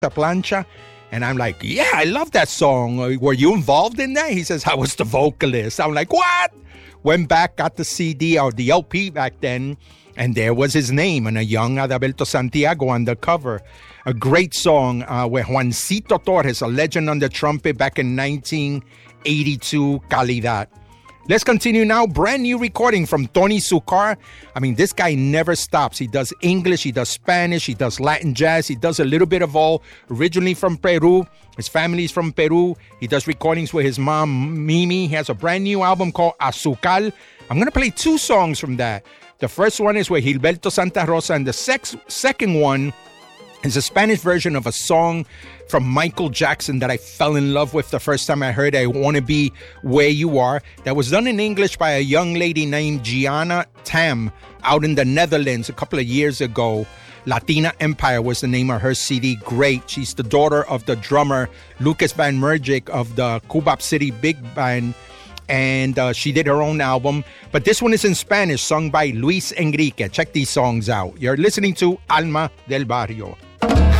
Plancha. And I'm like, yeah, I love that song. Were you involved in that? He says, I was the vocalist. I'm like, what? Went back, got the CD or the LP back then, and there was his name and a young Adalberto Santiago on the cover. A great song with Juancito Torres, a legend on the trumpet back in 1982, Calidad. Let's continue now. Brand new recording from Tony Sucar. I mean, this guy never stops. He does English, he does Spanish, he does Latin jazz, he does a little bit of all. Originally from Peru. His family's from Peru. He does recordings with his mom, Mimi. He has a brand new album called Azucal. I'm going to play two songs from that. The first one is with Gilberto Santa Rosa, and the second one is a Spanish version of a song from Michael Jackson that I fell in love with the first time I heard it. I Want to Be Where You Are. That was done in English by a young lady named Gianna Tam out in the Netherlands a couple of years ago. Latina Empire was the name of her CD. Great. She's the daughter of the drummer Lucas Van Mergic of the Cubap City Big Band. And she did her own album. But this one is in Spanish, sung by Luis Enrique. Check these songs out. You're listening to Alma del Barrio.